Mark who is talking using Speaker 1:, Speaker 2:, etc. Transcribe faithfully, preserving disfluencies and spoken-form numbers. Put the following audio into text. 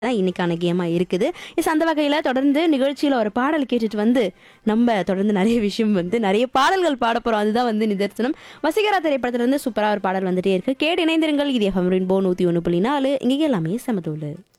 Speaker 1: தான் இன்னைக்கான கேமா இருக்குது. எஸ் அந்த வகையில தொடர்ந்து நிகழ்ச்சியில ஒரு பாடல் கேட்டுட்டு வந்து, நம்ம தொடர்ந்து நெறைய விஷயம் வந்து நெறைய பாடல்கள் பாடப் போறோம். அதுதான் வந்து நிதர்சனம். வசீகரா திரைப்படத்துல இருந்து சூப்பரா ஒரு பாடல் வந்துட்டே இருக்கு. கேட்டு இணைந்திருங்கள். இது எஃப்எம் ரெயின்போ நூற்று ஒன்று புள்ளி நான்கு. இங்க எல்லாமே சமதூளு.